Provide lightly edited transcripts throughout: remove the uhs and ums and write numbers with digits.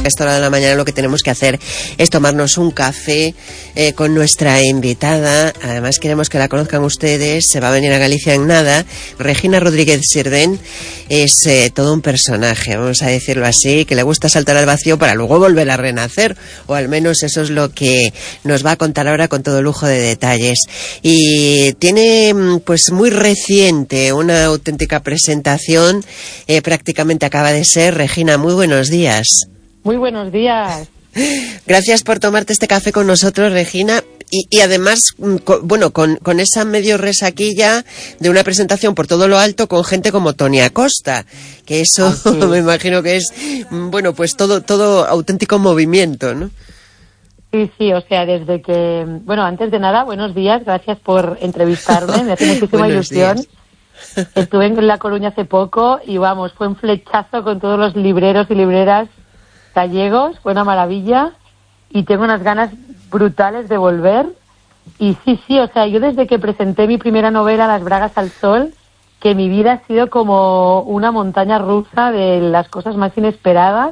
A esta hora de la mañana lo que tenemos que hacer es tomarnos un café con nuestra invitada. Además queremos que la conozcan ustedes. Se va a venir a Galicia en nada. Regina Rodríguez Sirvent es todo un personaje, vamos a decirlo así, que le gusta saltar al vacío para luego volver a renacer, o al menos eso es lo que nos va a contar ahora con todo lujo de detalles. Y tiene pues muy reciente una auténtica presentación, prácticamente acaba de ser. Regina, muy buenos días. Muy buenos días. Gracias por tomarte este café con nosotros, Regina. Y además, con esa medio resaquilla de una presentación por todo lo alto con gente como Toni Acosta, que eso me imagino que es, pues todo auténtico movimiento, ¿no? Sí, o sea, desde que... antes de nada, buenos días, gracias por entrevistarme, me hace muchísima ilusión. Días. Estuve en La Coruña hace poco y fue un flechazo con todos los libreros y libreras gallegos, fue una maravilla y tengo unas ganas brutales de volver. Y sí, o sea, yo desde que presenté mi primera novela, Las Bragas al Sol, que mi vida ha sido como una montaña rusa de las cosas más inesperadas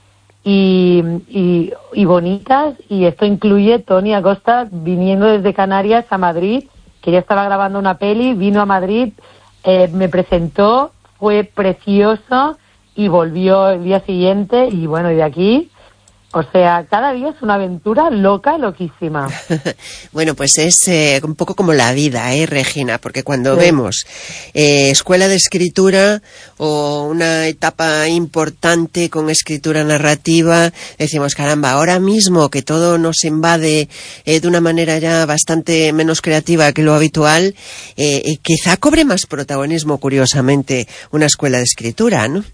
y bonitas, y esto incluye Toni Acosta viniendo desde Canarias a Madrid, que ya estaba grabando una peli, vino a Madrid, me presentó, fue precioso y volvió el día siguiente y y de aquí, o sea, cada día es una aventura loquísima. Pues es un poco como la vida, Regina, porque cuando vemos escuela de escritura o una etapa importante con escritura narrativa, decimos, caramba, ahora mismo que todo nos invade de una manera ya bastante menos creativa que lo habitual, quizá cobre más protagonismo, curiosamente, una escuela de escritura, ¿no?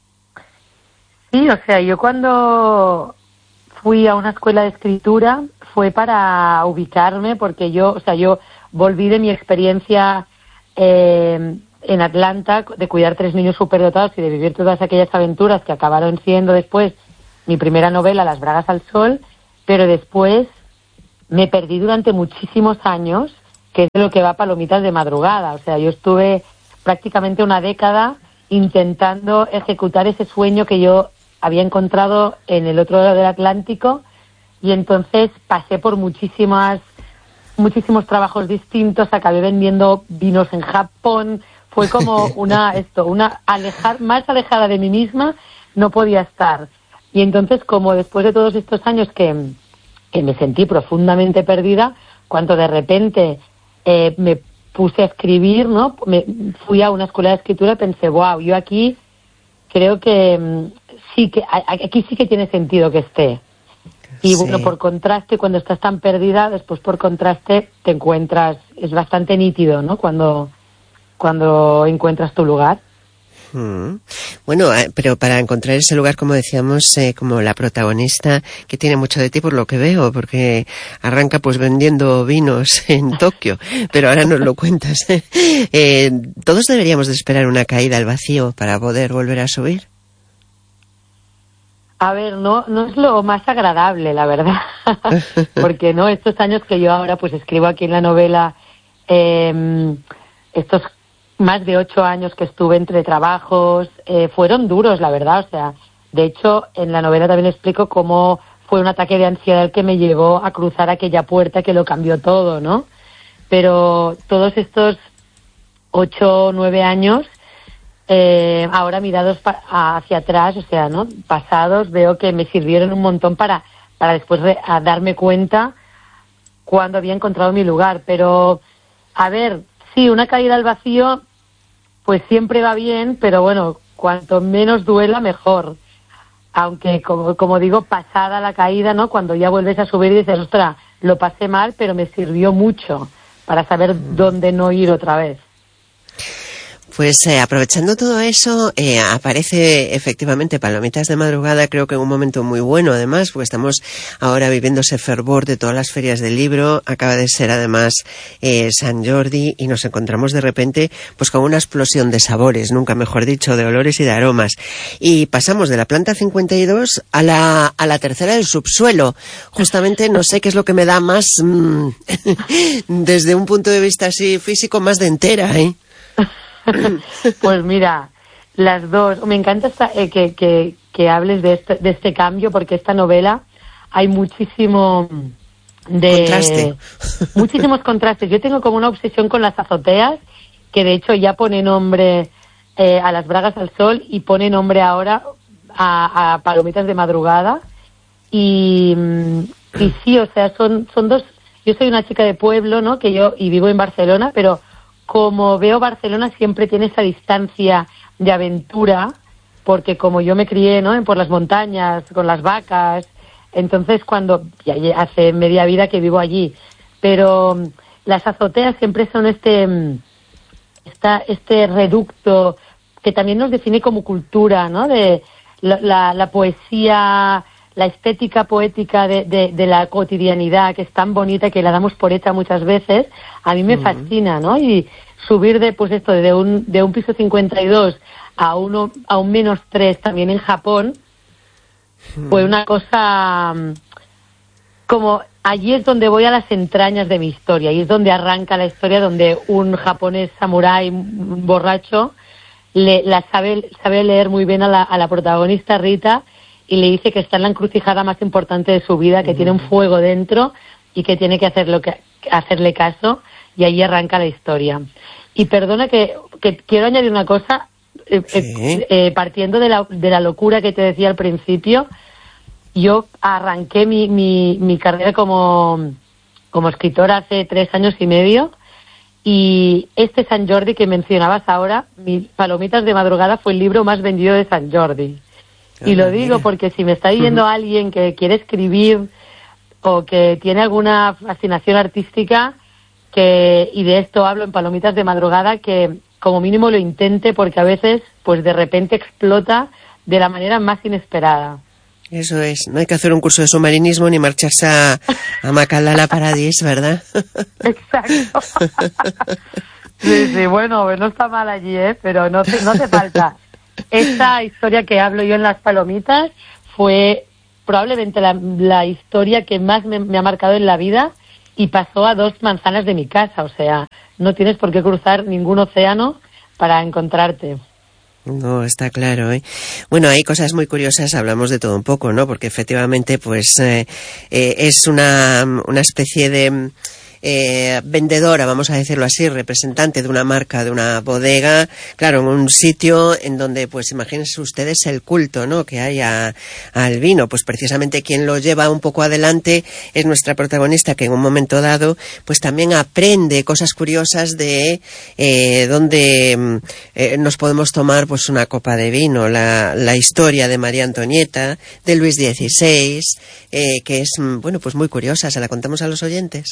Sí, o sea, yo cuando fui a una escuela de escritura fue para ubicarme, porque yo volví de mi experiencia en Atlanta, de cuidar 3 niños superdotados y de vivir todas aquellas aventuras que acabaron siendo después mi primera novela, Las Bragas al Sol, pero después me perdí durante muchísimos años, que es de lo que va Palomitas de Madrugada. O sea, yo estuve prácticamente una década intentando ejecutar ese sueño que yo había encontrado en el otro lado del Atlántico, y entonces pasé por muchísimos trabajos distintos, acabé vendiendo vinos en Japón, fue como más alejada de mí misma no podía estar. Y entonces, como después de todos estos años que me sentí profundamente perdida, cuando de repente me puse a escribir, ¿no? Fui a una escuela de escritura y pensé, wow, yo aquí creo que aquí sí que tiene sentido que esté. Y por contraste, cuando estás tan perdida, después por contraste te encuentras, es bastante nítido, ¿no? Cuando encuentras tu lugar. Pero para encontrar ese lugar, como decíamos, como la protagonista, que tiene mucho de ti por lo que veo, porque arranca pues vendiendo vinos en Tokio, pero ahora nos lo cuentas. Todos deberíamos de esperar una caída al vacío para poder volver a subir. A ver, no es lo más agradable, la verdad, porque estos años que yo ahora pues escribo aquí en la novela, estos más de 8 años que estuve entre trabajos, fueron duros, la verdad. O sea, de hecho, en la novela también explico cómo fue un ataque de ansiedad el que me llevó a cruzar aquella puerta que lo cambió todo, ¿no? Pero todos estos 8 o 9 años, ahora mirados hacia atrás, o sea, ¿no? Pasados, veo que me sirvieron un montón para después a darme cuenta cuando había encontrado mi lugar. Pero, a ver, sí, una caída al vacío pues siempre va bien, pero cuanto menos duela, mejor. Aunque, como digo, pasada la caída, ¿no? Cuando ya vuelves a subir y dices, ostras, lo pasé mal, pero me sirvió mucho para saber dónde no ir otra vez. Pues aprovechando todo eso, aparece efectivamente Palomitas de Madrugada, creo que en un momento muy bueno además, porque estamos ahora viviendo ese fervor de todas las ferias del libro, acaba de ser además San Jordi, y nos encontramos de repente pues con una explosión de sabores, nunca mejor dicho, de olores y de aromas, y pasamos de la planta 52 a la tercera del subsuelo. Justamente no sé qué es lo que me da más, desde un punto de vista así físico, más de entera, Pues mira, las dos. Me encanta que que hables de este cambio, porque esta novela hay muchísimos contrastes. Yo tengo como una obsesión con las azoteas, que de hecho ya pone nombre a las bragas al sol y pone nombre ahora a Palomitas de Madrugada. Y sí, o sea, son dos. Yo soy una chica de pueblo, ¿no? Y vivo en Barcelona, pero como veo Barcelona siempre tiene esa distancia de aventura, porque como yo me crié, ¿no? Por las montañas, con las vacas, entonces ya hace media vida que vivo allí, pero las azoteas siempre son este reducto que también nos define como cultura, ¿no? De la poesía, la estética poética de la cotidianidad, que es tan bonita, que la damos por hecha muchas veces. A mí me fascina, ¿no? Y subir de un piso 52 a un -3 también en Japón fue una cosa como allí es donde voy a las entrañas de mi historia, y es donde arranca la historia, donde un japonés samurái borracho sabe leer muy bien a la protagonista Rita, y le dice que está en la encrucijada más importante de su vida, que tiene un fuego dentro y que tiene que hacerle caso, y ahí arranca la historia. Y perdona que quiero añadir una cosa, partiendo de la locura que te decía al principio. Yo arranqué mi carrera como escritora hace 3 años y medio, y este Sant Jordi que mencionabas ahora, Palomitas de Madrugada, fue el libro más vendido de Sant Jordi. Y lo digo porque si me está viendo alguien que quiere escribir o que tiene alguna fascinación artística, y de esto hablo en Palomitas de Madrugada, que como mínimo lo intente, porque a veces pues de repente explota de la manera más inesperada. Eso es, no hay que hacer un curso de submarinismo ni marcharse a Macalala Paradis, ¿verdad? Exacto. Sí, bueno, no está mal allí, pero no hace falta. Esta historia que hablo yo en Las Palomitas fue probablemente la historia que más me ha marcado en la vida, y pasó a 2 manzanas de mi casa, o sea, no tienes por qué cruzar ningún océano para encontrarte. No, está claro, ¿eh? Bueno, hay cosas muy curiosas, hablamos de todo un poco, ¿no? Porque efectivamente, pues, es una especie de vendedora, vamos a decirlo así, representante de una marca, de una bodega, claro, en un sitio en donde, pues, imagínense ustedes el culto, ¿no?, que hay al vino. Pues precisamente quien lo lleva un poco adelante es nuestra protagonista, que en un momento dado, pues también aprende cosas curiosas de donde nos podemos tomar, pues, una copa de vino, la historia de María Antonieta, de Luis XVI, que es, bueno, pues muy curiosa. ¿Se la contamos a los oyentes?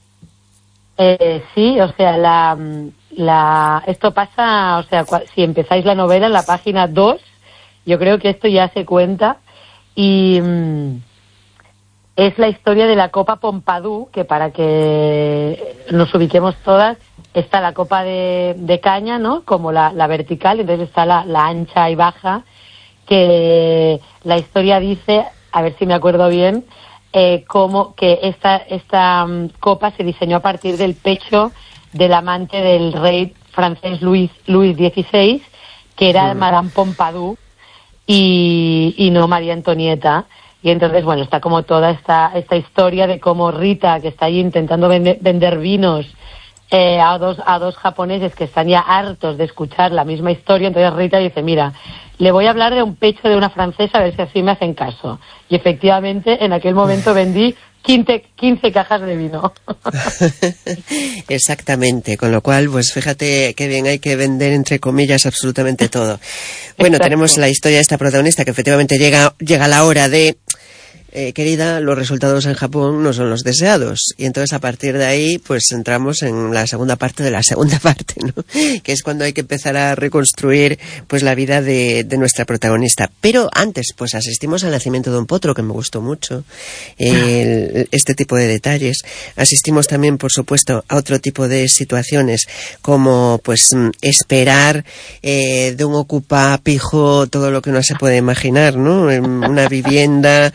Sí, o sea, esto pasa, o sea, si empezáis la novela en la página 2, yo creo que esto ya se cuenta, y es la historia de la Copa Pompidou, que para que nos ubiquemos todas, está la copa de caña, ¿no?, como la vertical, entonces está la ancha y baja, que la historia dice, a ver si me acuerdo bien, como que esta copa se diseñó a partir del pecho del amante del rey francés Luis XVI, que era Madame Pompadour, y no María Antonieta. Y entonces, bueno, está como toda esta historia de cómo Rita, que está ahí intentando vender vinos a dos japoneses que están ya hartos de escuchar la misma historia, entonces Rita dice, mira, le voy a hablar de un pecho de una francesa, a ver si así me hacen caso. Y efectivamente, en aquel momento vendí 15 cajas de vino. Exactamente, con lo cual, pues fíjate qué bien, hay que vender, entre comillas, absolutamente todo. Bueno, exacto. Tenemos la historia de esta protagonista, que efectivamente llega la hora de... querida, los resultados en Japón no son los deseados, y entonces a partir de ahí pues entramos en la segunda parte de la segunda parte, ¿no?, que es cuando hay que empezar a reconstruir pues la vida de nuestra protagonista. Pero antes pues asistimos al nacimiento de un potro, que me gustó mucho, este tipo de detalles. Asistimos también, por supuesto, a otro tipo de situaciones, como pues esperar de un ocupa pijo todo lo que uno se puede imaginar, ¿no?, una vivienda con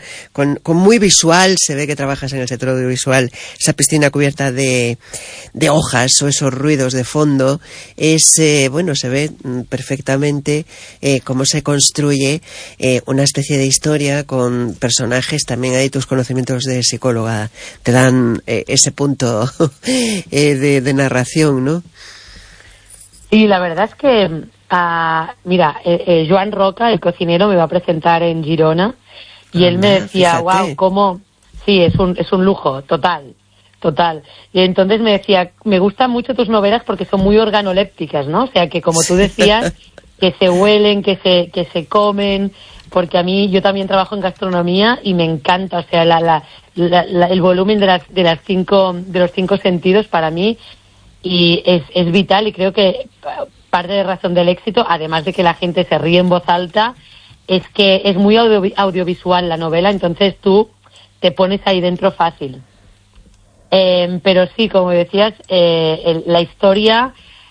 con muy visual, se ve que trabajas en el sector audiovisual, esa piscina cubierta de hojas o esos ruidos de fondo, se ve perfectamente cómo se construye una especie de historia con personajes. También hay tus conocimientos de psicóloga, te dan ese punto de narración, ¿no? Sí, la verdad es que, Joan Roca, el cocinero, me va a presentar en Girona y él me decía, wow, cómo... Sí, es un lujo, total. Y entonces me decía, me gustan mucho tus novelas porque son muy organolépticas, ¿no? O sea, que como tú decías, que se huelen, que se comen, porque yo también trabajo en gastronomía y me encanta, o sea, el volumen de los 5 sentidos para mí y es vital, y creo que parte de razón del éxito, además de que la gente se ríe en voz alta, es que es muy audiovisual la novela, entonces tú te pones ahí dentro fácil. Pero sí, como decías, la historia,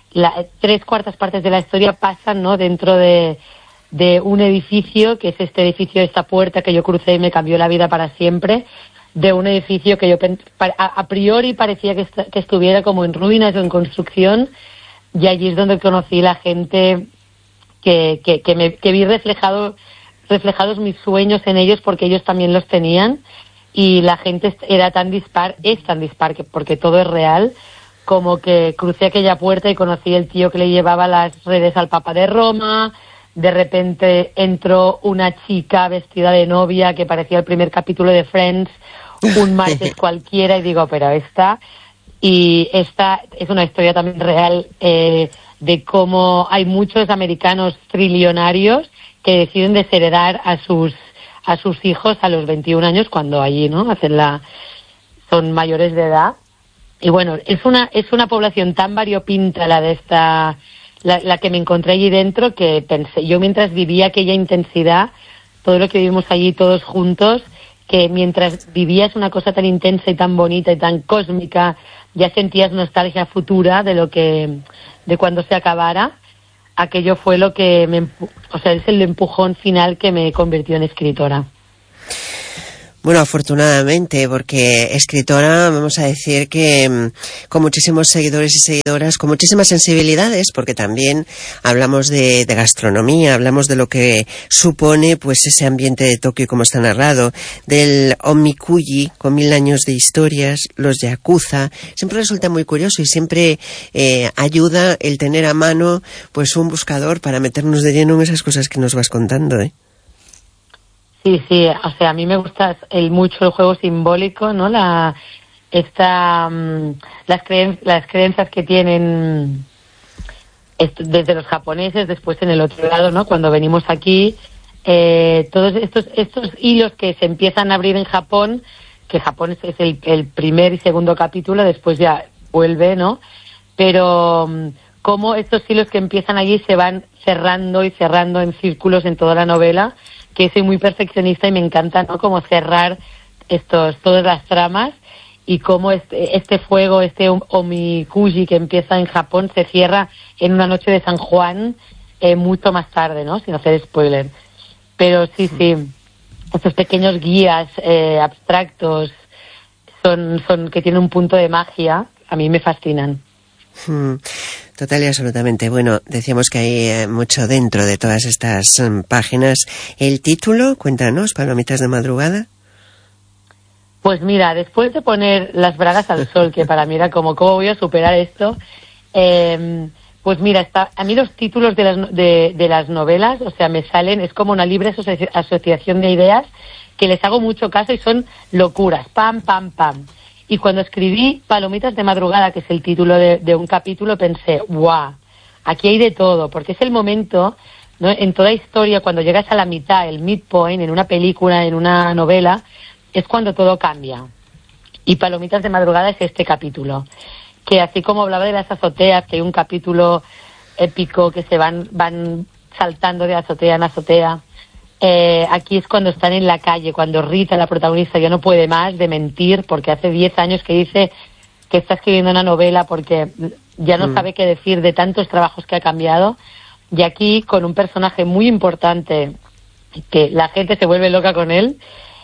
3/4 partes de la historia pasan, ¿no?, dentro de un edificio, que es este edificio, esta puerta que yo crucé y me cambió la vida para siempre, de un edificio que yo a priori parecía que estuviera como en ruinas o en construcción, y allí es donde conocí la gente que vi reflejados mis sueños en ellos, porque ellos también los tenían, y la gente es tan dispar porque todo es real, como que crucé aquella puerta y conocí el tío que le llevaba las redes al Papa de Roma. De repente entró una chica vestida de novia que parecía el primer capítulo de Friends, un martes cualquiera, y digo, pero esta es una historia también real, de cómo hay muchos americanos trillonarios que deciden desheredar a sus hijos a los 21 años, cuando allí, ¿no?, son mayores de edad. Y bueno, es una población tan variopinta la que me encontré allí dentro, que pensé, yo mientras vivía aquella intensidad, todo lo que vivimos allí todos juntos, que mientras vivías una cosa tan intensa y tan bonita y tan cósmica, ya sentías nostalgia futura de cuando se acabara. Aquello fue lo que es el empujón final que me convirtió en escritora. Bueno, afortunadamente, porque escritora, vamos a decir que con muchísimos seguidores y seguidoras, con muchísimas sensibilidades, porque también hablamos de gastronomía, hablamos de lo que supone pues ese ambiente de Tokio como está narrado, del Omikuji con 1000 años de historias, los yakuza. Siempre resulta muy curioso y siempre ayuda el tener a mano pues un buscador para meternos de lleno en esas cosas que nos vas contando, ¿eh? Sí, o sea, a mí me gusta mucho el juego simbólico, ¿no? Las creencias que tienen desde los japoneses, después en el otro lado, ¿no?, cuando venimos aquí, todos estos hilos que se empiezan a abrir en Japón, que Japón es el primer y segundo capítulo, después ya vuelve, ¿no? Pero cómo estos hilos que empiezan allí se van cerrando y cerrando en círculos en toda la novela, que soy muy perfeccionista y me encanta, ¿no?, como cerrar todas las tramas, y cómo este fuego, este Omikuji que empieza en Japón, se cierra en una noche de San Juan, mucho más tarde, ¿no?, sin hacer spoiler. Pero sí, estos pequeños guías abstractos son que tienen un punto de magia, a mí me fascinan. Total y absolutamente. Bueno, decíamos que hay mucho dentro de todas estas páginas. ¿El título? Cuéntanos, Palomitas de madrugada. Pues mira, después de poner las bragas al sol, que para mí era como, ¿cómo voy a superar esto? Pues mira, a mí los títulos de las novelas, o sea, me salen, es como una libre asociación de ideas que les hago mucho caso y son locuras, pam, pam, pam. Y cuando escribí Palomitas de madrugada, que es el título de un capítulo, pensé, ¡guau! Aquí hay de todo, porque es el momento, ¿no?, en toda historia, cuando llegas a la mitad, el midpoint, en una película, en una novela, es cuando todo cambia. Y Palomitas de madrugada es este capítulo, que así como hablaba de las azoteas, que hay un capítulo épico que se van saltando de azotea en azotea, aquí es cuando están en la calle, cuando Rita, la protagonista, ya no puede más de mentir, porque hace 10 años que dice que está escribiendo una novela porque ya no sabe qué decir de tantos trabajos que ha cambiado, y aquí con un personaje muy importante que la gente se vuelve loca con él,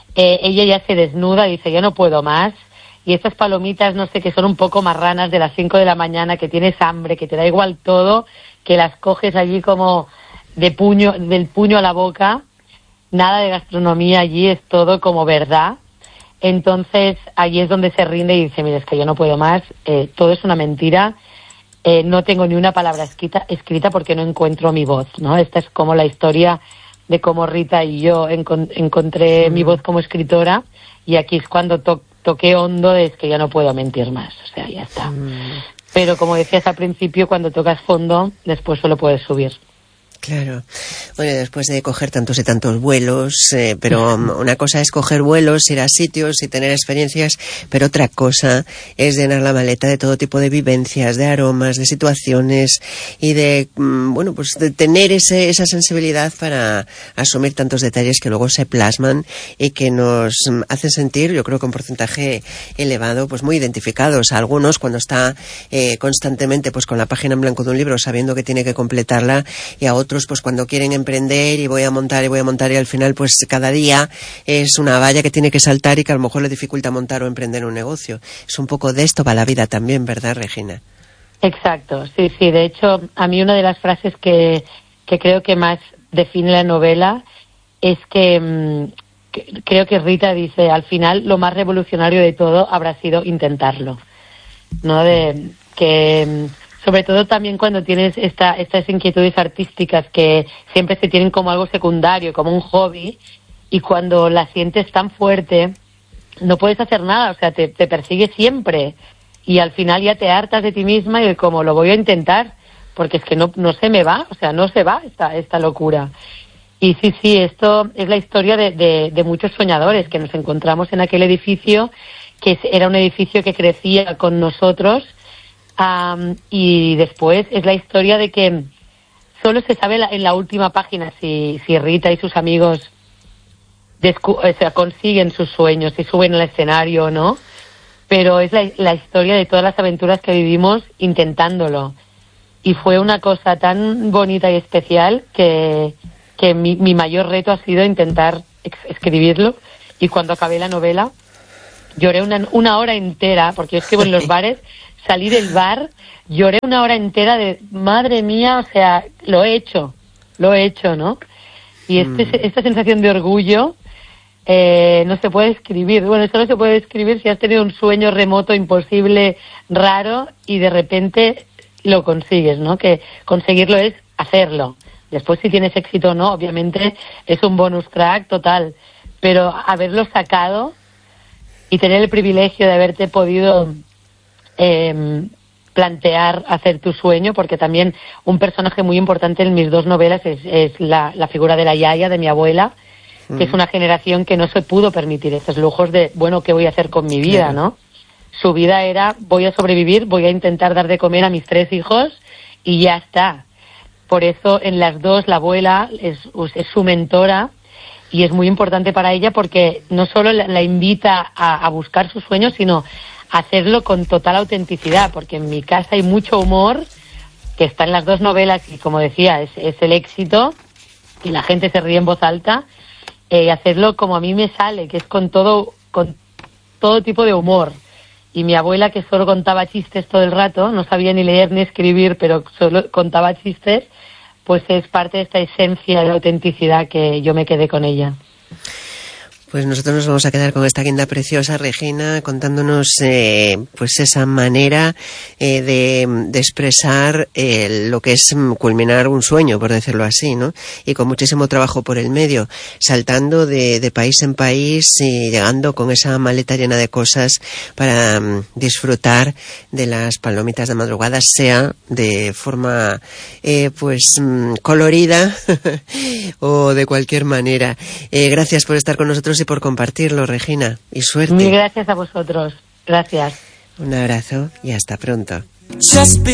ella ya se desnuda y dice, yo no puedo más. Y estas palomitas, no sé, que son un poco marranas de las 5 de la mañana, que tienes hambre, que te da igual todo, que las coges allí como del puño a la boca. Nada de gastronomía allí, es todo como verdad. Entonces, allí es donde se rinde y dice, mira, es que yo no puedo más, todo es una mentira, no tengo ni una palabra escrita porque no encuentro mi voz, ¿no? Esta es como la historia de cómo Rita y yo encontré mi voz como escritora, y aquí es cuando toqué hondo, es que ya no puedo mentir más, o sea, ya está. Pero como decías al principio, cuando tocas fondo, después solo puedes subir. Claro. Bueno, después de coger tantos y tantos vuelos, pero una cosa es coger vuelos, ir a sitios y tener experiencias, pero otra cosa es llenar la maleta de todo tipo de vivencias, de aromas, de situaciones y de, bueno, pues de tener esa sensibilidad para asumir tantos detalles que luego se plasman y que nos hacen sentir, yo creo que un porcentaje elevado, pues muy identificados. A algunos cuando está constantemente pues con la página en blanco de un libro sabiendo que tiene que completarla, y a otros pues cuando quieren emprender y voy a montar y al final pues cada día es una valla que tiene que saltar y que a lo mejor le dificulta montar o emprender un negocio. Es un poco de esto para la vida también, ¿verdad, Regina? Exacto, sí. De hecho, a mí una de las frases que creo que más define la novela es que creo que Rita dice, al final lo más revolucionario de todo habrá sido intentarlo, ¿no? De que sobre todo también cuando tienes estas inquietudes artísticas que siempre se tienen como algo secundario, como un hobby, y cuando la sientes tan fuerte, no puedes hacer nada, o sea, te persigue siempre, y al final ya te hartas de ti misma y como lo voy a intentar, porque es que no se me va, o sea, no se va esta locura. Y sí, esto es la historia de muchos soñadores que nos encontramos en aquel edificio, que era un edificio que crecía con nosotros. Y después es la historia de que solo se sabe en la última página si Rita y sus amigos consiguen sus sueños, si suben al escenario o no, pero es la historia de todas las aventuras que vivimos intentándolo. Y fue una cosa tan bonita y especial que mi mayor reto ha sido intentar escribirlo, y cuando acabé la novela lloré una hora entera, porque yo escribo en los bares. Salí del bar, lloré una hora entera de, madre mía, o sea, lo he hecho, ¿no? Y esta sensación de orgullo no se puede escribir. Bueno, solo se puede escribir si has tenido un sueño remoto, imposible, raro, y de repente lo consigues, ¿no? Que conseguirlo es hacerlo. Después, si tienes éxito o no, obviamente es un bonus track total. Pero haberlo sacado y tener el privilegio de haberte podido plantear hacer tu sueño, porque también un personaje muy importante en mis dos novelas es la figura de la yaya, de mi abuela, que es una generación que no se pudo permitir estos lujos de, bueno, ¿qué voy a hacer con mi vida, no? Su vida era, voy a sobrevivir, voy a intentar dar de comer a mis 3 hijos y ya está. Por eso en las dos la abuela es su mentora, y es muy importante para ella porque no solo la invita a buscar sus sueños, sino hacerlo con total autenticidad, porque en mi casa hay mucho humor que está en las dos novelas y, como decía, es el éxito y la gente se ríe en voz alta, hacerlo como a mí me sale, que es con todo tipo de humor. Y mi abuela, que solo contaba chistes todo el rato, no sabía ni leer ni escribir, pero solo contaba chistes, pues es parte de esta esencia de autenticidad que yo me quedé con ella. Pues nosotros nos vamos a quedar con esta guinda preciosa, Regina, contándonos pues esa manera de expresar lo que es culminar un sueño, por decirlo así, ¿no? Y con muchísimo trabajo por el medio, saltando de país en país y llegando con esa maleta llena de cosas para disfrutar de las palomitas de madrugada, sea de forma colorida o de cualquier manera. Gracias por estar con nosotros y por compartirlo, Regina, y suerte. Mil gracias a vosotros. Gracias. Un abrazo y hasta pronto.